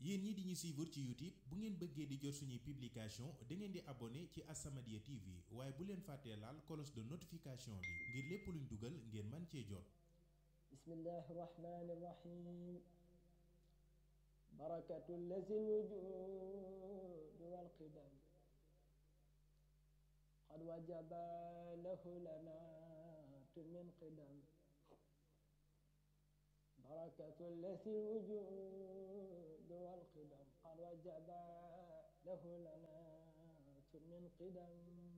yéen ñi di ñu suivre ci YouTube bu ngeen bëggee di jot suñuy publication da ngeen di abonné ci As-Samadiyya TV waaye bu leen fàttee laal cloche de notification bi ngir lépp luñ dugal ngeen man cee jot. bismillahi rahmani rahim barakatu lazi lwujud walqidam qad wajaba lahu lanatu min qidam barakatu lazi lwujud walqidam qad wajaba lahu lanatu min qidam